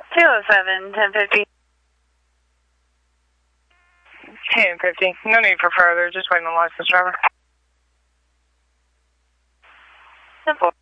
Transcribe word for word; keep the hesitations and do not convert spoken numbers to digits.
two oh seven, ten fifty. ten fifty. No need for further. Just waiting on the license driver. Simple.